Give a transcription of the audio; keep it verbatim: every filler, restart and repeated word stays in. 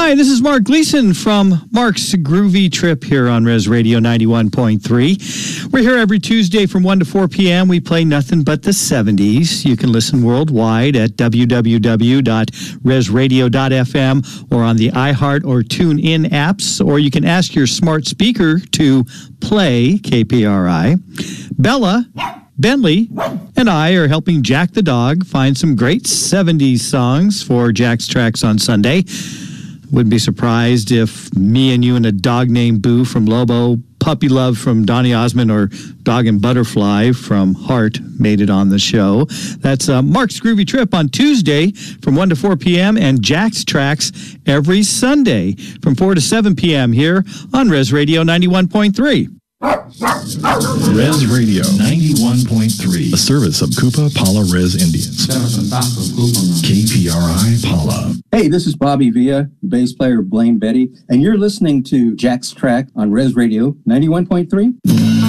Hi, this is Mark Gleason from Mark's Groovy Trip here on Res Radio ninety-one point three. We're here every Tuesday from one to four p.m. We play nothing but the seventies. You can listen worldwide at w w w dot res radio dot f m or on the iHeart or TuneIn apps, or you can ask your smart speaker to play K P R I. Bella, Bentley, and I are helping Jack the dog find some great seventies songs for Jack's Tracks on Sunday. Wouldn't be surprised if me and you and a dog named Boo from Lobo, Puppy Love from Donny Osmond, or Dog and Butterfly from Heart made it on the show. That's uh, Mark's Groovy Trip on Tuesday from one to four p.m. and Jack's Tracks every Sunday from four to seven p.m. here on Res Radio ninety-one point three. Res Radio ninety-one point three, a service of Koopa Pala Res Indians. K P R I Pala. Hey, this is Bobby Villa, bass player of Blaine Betty, and you're listening to Jack's Track on Res Radio ninety-one point three.